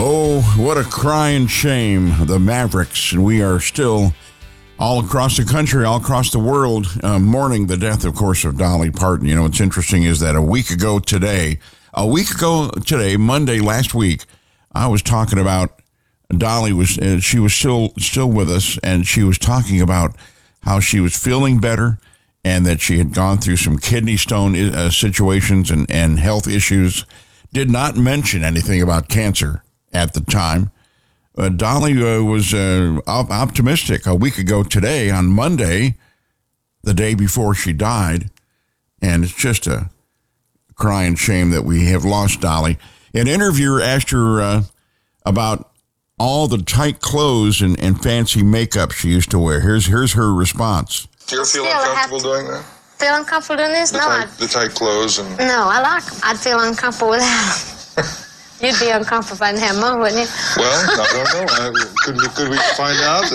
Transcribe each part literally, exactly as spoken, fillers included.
Oh, what a crying shame. The Mavericks, and we are still all across the country, all across the world, uh, mourning the death, of course, of Dolly Parton. You know, what's interesting is that a week ago today, a week ago today, Monday last week, I was talking about Dolly was, uh, she was still still with us, and she was talking about how she was feeling better and that she had gone through some kidney stone uh, situations and, and health issues. Did not mention anything about cancer at the time. Uh, Dolly uh, was uh, op- optimistic a week ago today on Monday, the day before she died, and it's just a crying shame that we have lost Dolly. An interviewer asked her uh, about all the tight clothes and, and fancy makeup she used to wear. Here's here's her response. Do you feel uncomfortable doing that? Feel uncomfortable doing this? The no, tight, I, the tight clothes and no, I like them. I'd feel uncomfortable without them. You'd be uncomfortable if I didn't have them on, wouldn't you? Well, I don't know. Uh, could we could we find out?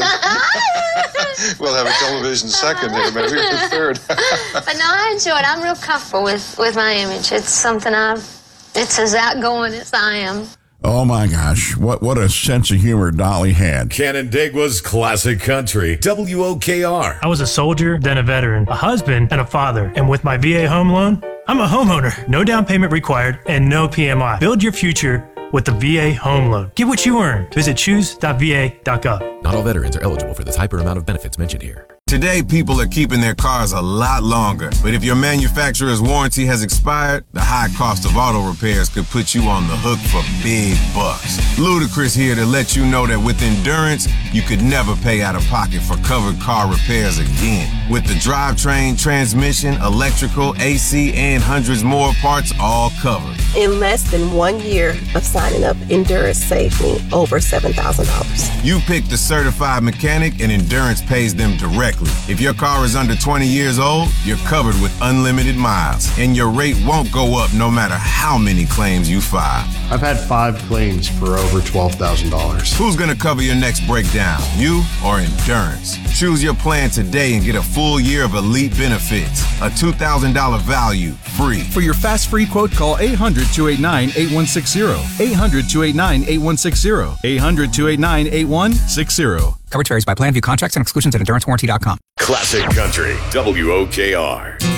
We'll have a television second here, maybe a third. But no, I enjoy it. I'm real comfortable with, with my image. It's something I've. It's as outgoing as I am. Oh my gosh, what what a sense of humor Dolly had. Canandaigua's Classic Country, W O K R. I was a soldier, then a veteran, a husband, and a father. And with my V A home loan, I'm a homeowner. No down payment required and no P M I. Build your future with the V A home loan. Get what you earn. Visit choose dot v a dot gov. Not all veterans are eligible for this hyper amount of benefits mentioned here. Today, people are keeping their cars a lot longer. But if your manufacturer's warranty has expired, the high cost of auto repairs could put you on the hook for big bucks. Ludacris here to let you know that with Endurance, you could never pay out of pocket for covered car repairs again. With the drivetrain, transmission, electrical, A C, and hundreds more parts all covered. In less than one year of signing up, Endurance saved me over seven thousand dollars. You pick the certified mechanic and Endurance pays them directly. If your car is under twenty years old, you're covered with unlimited miles, and your rate won't go up no matter how many claims you file. I've had five claims for over twelve thousand dollars. Who's going to cover your next breakdown, you or Endurance? Choose your plan today and get a full year of elite benefits. A two thousand dollars value, free. For your fast free quote, call eight hundred, two eight nine, eight one six zero. eight hundred, two eight nine, eight one six zero. eight hundred, two eight nine, eight one six zero. Coverage varies by plan. View contracts and exclusions at endurance warranty dot com. Classic Country, W O K R.